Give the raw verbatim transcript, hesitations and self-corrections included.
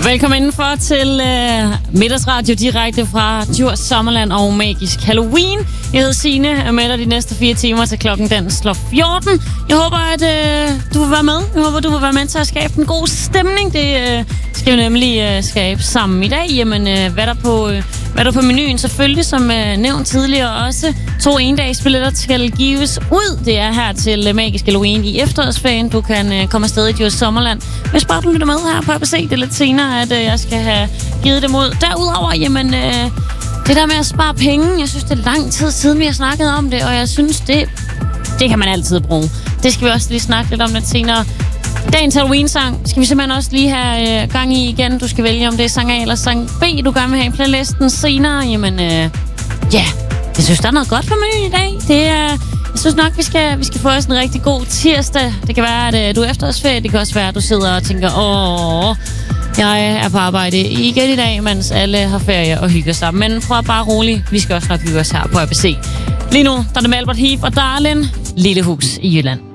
Velkommen indenfor til øh, middagsradio direkte fra Djurs Sommerland og Magisk Halloween. Jeg hedder Signe, er med dig de næste fire timer til klokken den slår fjorten. Jeg håber, at øh, du vil være med. Jeg håber, du vil være med til at skabe en god stemning. Det øh, skal vi nemlig øh, skabe sammen i dag. Jamen, øh, hvad er der på... Øh, Hvad er der på menuen? Selvfølgelig, som øh, nævnt tidligere også. To endagsbilletter skal gives ud. Det er her til øh, Magisk Halloween i efterårsferien. Du kan øh, komme afsted i Djurs Sommerland. Hvis bare du lytter med her på A B C, det er lidt senere, at øh, jeg skal have givet dem ud. Derudover, jamen, øh, det der med at spare penge. Jeg synes, det er lang tid siden, vi har snakket om det. Og jeg synes, det, det kan man altid bruge. Det skal vi også lige snakke lidt om lidt senere. Dagens Halloween-sang skal vi simpelthen også lige have øh, gang i igen. Du skal vælge, om det er sang A eller sang B, du gerne vil have i playlisten senere. Jamen, øh, ja, yeah. Jeg synes, der er noget godt på menuen i dag. Det er, jeg synes nok, vi skal, vi skal få os en rigtig god tirsdag. Det kan være, at øh, du er efterårsferie. Det kan også være, at du sidder og tænker, åh, jeg er på arbejde igen i dag, mens alle har ferie og hygger sig. Men prøv bare roligt. Vi skal også nok hygge os her på A B C. Lige nu, der er det med Albert Heath og Darlin, Lille Hus i Jylland.